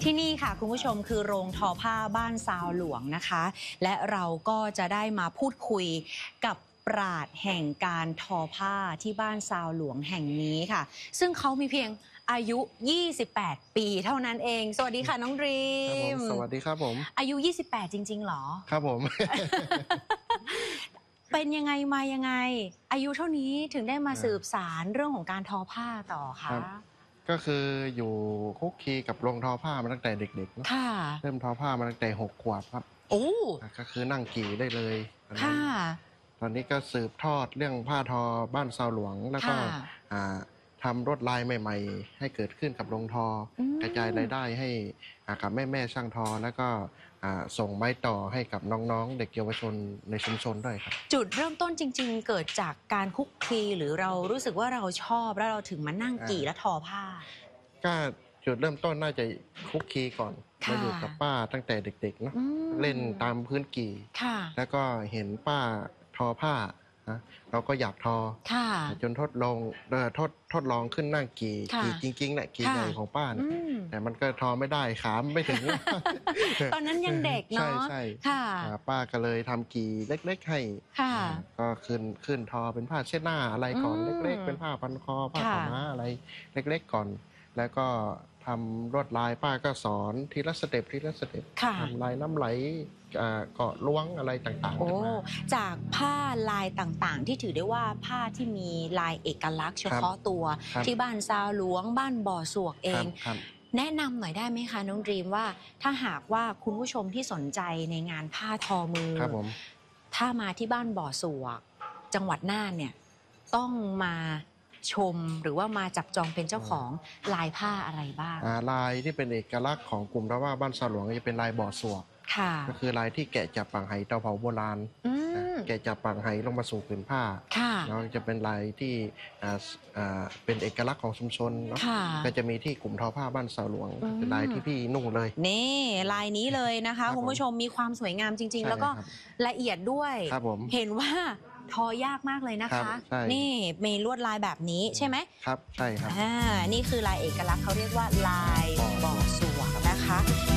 ที่นี่ค่ะคุณผู้ชมคือโรงทอผ้าบ้านซาวหลวงนะคะและเราก็จะได้มาพูดคุยกับปราชญ์แห่งการทอผ้าที่บ้านซาวหลวงแห่งนี้ค่ะซึ่งเขามีเพียงอายุ28ปีเท่านั้นเองสวัสดีค่ะน้องดรีมสวัสดีครับผมอายุ28จริงๆหรอครับผมเป็นยังไงมายังไงอายุเท่านี้ถึงได้มาสืบสารเรื่องของการทอผ้าต่อคะก็คืออยู่คุกคีกับโรงทอผ้ามาตั้งแต่เด็กๆเนาะเริ่มทอผ้ามาตั้งแต่6 ขวบครับโอ้ก็คือนั่งกี่ได้เลยค่ะตอนนี้ก็สืบทอดเรื่องผ้าทอบ้านซาวหลวงแล้วก็ทำลวดลายใหม่ๆให้เกิดขึ้นกับโรงทอกระจายรายได้ให้กับแม่ช่างทอแล้วก็ส่งไม้ต่อให้กับน้องๆเด็กเยาวชนในชุมชนด้วยครับจุดเริ่มต้นจริงๆเกิดจากการคุกคีหรือเรารู้สึกว่าเราชอบแล้วเราถึงมานั่งกี่และทอผ้าก็จุดเริ่มต้นน่าจะคุกคีก่อนมาอยู่กับป้าตั้งแต่เด็กๆเนาะเล่นตามพื้นกี่แล้วก็เห็นป้าทอผ้าเราก็อยากทอจนทดลองขึ้นนั่งกี่จริงๆแหละกี่ใหญ่ของป้าแต่มันก็ทอไม่ได้ขาไม่ถึงตอนนั้นยังเด็กเนาะใช่ป้าก็เลยทำกี่เล็กๆให้ก็ขึ้นทอเป็นผ้าเช็ดหน้าอะไรก่อนเล็กๆเป็นผ้าพันคอผ้าขาวม้าอะไรเล็กๆก่อนแล้วก็ทำลวดลายป้าก็สอนทีละสเต็ปทำลายน้ำไหลเกาะล้วงอะไรต่างๆจากผ้าลายต่างๆที่ถือได้ว่าผ้าที่มีลายเอกลักษณ์เฉพาะตัวที่บ้านซาวหลวงบ้านบ่อสวกเองแนะนำหน่อยได้ไหมคะน้องดรีมว่าถ้าหากว่าคุณผู้ชมที่สนใจในงานผ้าทอมือถ้ามาที่บ้านบ่อสวกจังหวัดน่านเนี่ยต้องมาชมหรือว่ามาจับจองเป็นเจ้าของลายผ้าอะไรบ้างลายที่เป็นเอกลักษณ์ของกลุ่มระว่าบ้านซาวหลวงจะเป็นลายบ่อสวกก็คือลายที่แกะจากปางไหเตาเผาโบราณแกะจากปางไหลงมาสู่ผืนผ้าแล้วจะเป็นลายที่เป็นเอกลักษณ์ของชุมชนเนาะก็จะมีที่กลุ่มทอผ้าบ้านซาวหลวงเป็นลายที่พี่นุ่งเลยนี่ลายนี้เลยนะคะคุณผู้ชมมีความสวยงามจริงๆแล้วก็ละเอียดด้วยเห็นว่าทอยากมากเลยนะคะนี่มีลวดลายแบบนี้ใช่ไหมครับใช่ครับนี่คือลายเอกลักษณ์เขาเรียกว่าลายบ่อสวกนะคะ